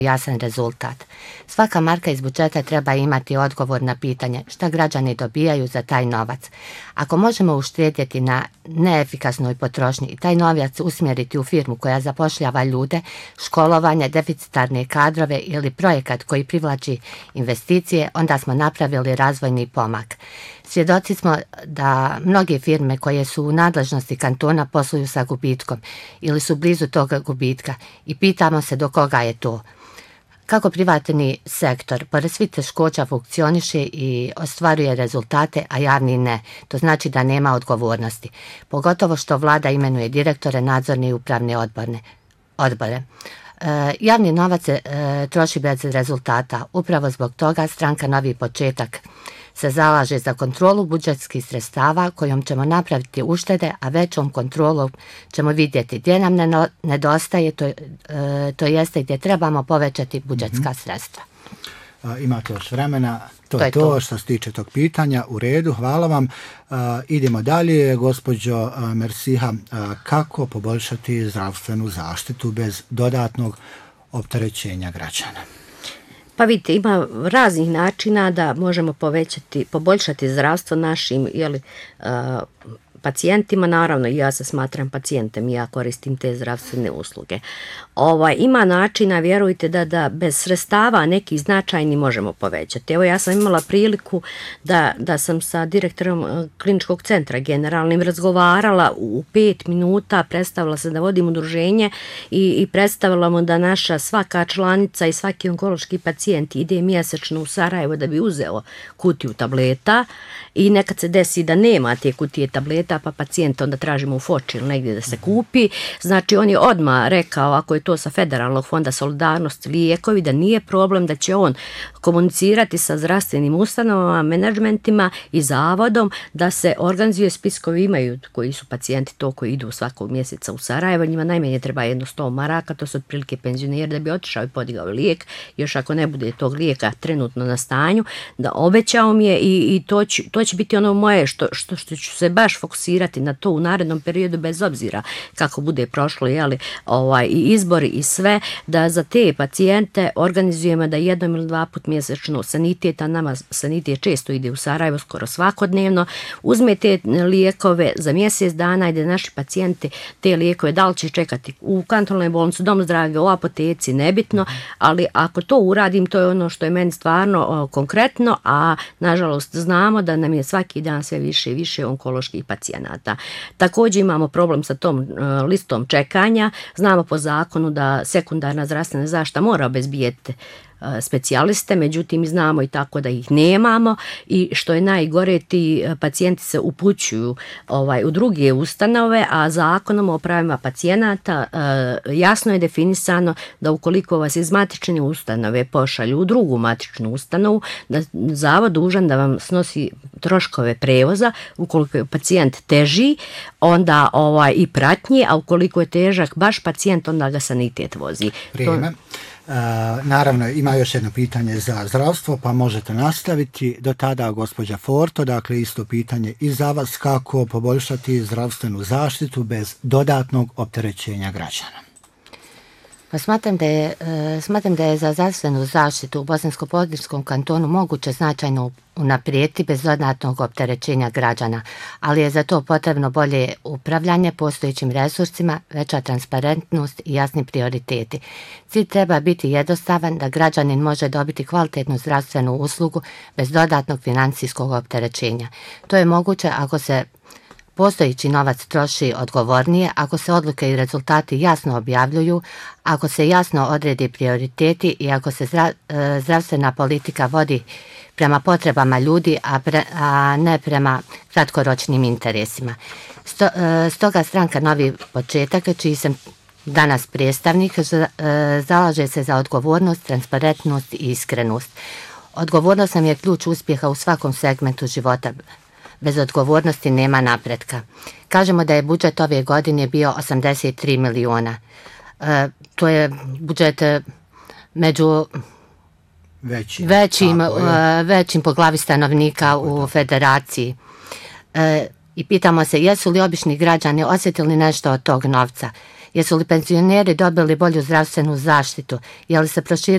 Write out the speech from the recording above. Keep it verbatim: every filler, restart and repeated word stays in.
jasan rezultat. Svaka marka iz budžeta treba imati odgovor na pitanje šta građani dobijaju za taj novac. Ako možemo uštedjeti na neefikasnoj potrošnji i taj novac usmjeriti u firmu koja zapošljava ljude, školovanje, deficitarne kadrove ili projekat koji privlači investicije, onda smo napravili razvojni pomak. Svjedoci smo da mnoge firme koje su u nadležnosti kantona posluju sa gubitkom ili su blizu toga gubitka i pitamo se do koga je to. Kako privatni sektor, pored svih teškoća, funkcioniše i ostvaruje rezultate, a javni ne. To znači da nema odgovornosti. Pogotovo što vlada imenuje direktore, nadzorne i upravne odborne, odbore. E, javni novac se e, troši bez rezultata. Upravo zbog toga stranka Novi početak se zalaže za kontrolu budžetskih sredstava kojom ćemo napraviti uštede, a većom kontrolom ćemo vidjeti gdje nam ne, nedostaje, to, e, to jeste gdje trebamo povećati budžetska mm-hmm. sredstva. A, imate još vremena, to, to je to, to što se tiče tog pitanja. U redu, hvala vam. A, idemo dalje, gospođo a, Mersiha, a, kako poboljšati zdravstvenu zaštitu bez dodatnog opterećenja građana? Pa vidite, ima raznih načina da možemo povećati, poboljšati zdravstvo našim jeli, uh, pacijentima, naravno i ja se smatram pacijentem i ja koristim te zdravstvene usluge. Ovaj, ima načina, vjerujte, da, da bez sredstava neki značajni možemo povećati. Evo ja sam imala priliku da, da sam sa direktorom kliničkog centra generalnim razgovarala u pet minuta, predstavila se da vodim udruženje i, i predstavila mu da naša svaka članica i svaki onkološki pacijent ide mjesečno u Sarajevo da bi uzeo kutiju tableta i nekad se desi da nema te kutije tableta pa pacijenta onda tražimo u Foči ili negdje da se kupi. Znači on je odmah rekao, ako je to sa Federalnog fonda Solidarnosti lijekovi, da nije problem, da će on komunicirati sa zdravstvenim ustanovama, menadžmentima i zavodom da se organizuje spiskovi, imaju koji su pacijenti to koji idu svakog mjeseca u Sarajevo, njima najmanje treba jedno sto maraka, to su otprilike penzioneri da bi otišao i podigao lijek, još ako ne bude tog lijeka trenutno na stanju, da obećao mi je i, i to, ću, to će biti ono moje što, što, što ću se baš fokusirati na to u narednom periodu bez obzira kako bude prošlo, jeli, ovaj, i izbori i sve, da za te pacijente organizujemo da jednom ili dva put mjesečno sanitet, a nama sanitet često ide u Sarajevo, skoro svakodnevno, uzme te lijekove za mjesec dana i da naši pacijenti te lijekove, da li će čekati u kantonalnoj bolnici, dom zdravlja, u apoteci, nebitno, ali ako to uradim, to je ono što je meni stvarno o, konkretno, a nažalost znamo da nam je svaki dan sve više i više onkoloških pacijenata. Također imamo problem sa tom uh, listom čekanja. Znamo po zakonu da sekundarna zdravstvena zaštita mora obezbijeti specijaliste, međutim znamo i tako da ih nemamo i što je najgore, ti pacijenti se upućuju ovaj, u druge ustanove, a zakonom o pravima pacijenata uh, jasno je definisano da ukoliko vas iz matične ustanove pošalju u drugu matičnu ustanovu, da zavod dužan da vam snosi troškove prevoza, ukoliko je pacijent teži, onda ovaj, i pratnje, a ukoliko je težak baš pacijent, onda ga sanitet vozi. Vrijeme. To... Uh, naravno, ima još jedno pitanje za zdravstvo, pa možete nastaviti. Do tada, gospođa Forto, dakle isto pitanje i za vas, kako poboljšati zdravstvenu zaštitu bez dodatnog opterećenja građana. Pa smatram da je, e, smatram da je za zdravstvenu zaštitu u Bosansko-Podraškom kantonu moguće značajno unaprijediti bez dodatnog opterećenja građana, ali je za to potrebno bolje upravljanje postojećim resursima, veća transparentnost i jasni prioriteti. Cilj treba biti jednostavan, da građanin može dobiti kvalitetnu zdravstvenu uslugu bez dodatnog financijskog opterećenja. To je moguće ako se postojeći novac troši odgovornije, ako se odluke i rezultati jasno objavljuju, ako se jasno odredi prioriteti i ako se zdra, zdravstvena politika vodi prema potrebama ljudi, a, pre, a ne prema kratkoročnim interesima. Sto, stoga stranka Novi početak, čiji sam danas predstavnik, zalaže se za odgovornost, transparentnost i iskrenost. Odgovornost nam je ključ uspjeha u svakom segmentu života. Bez odgovornosti nema napretka. Kažemo da je budžet ove godine bio osamdeset tri miliona. E, to je budžet među Veći, većim, e, većim po glavi stanovnika tako u federaciji. E, I pitamo se, jesu li obični građani osjetili nešto od tog novca? Jesu li penzioneri dobili bolju zdravstvenu zaštitu? Je li se proširili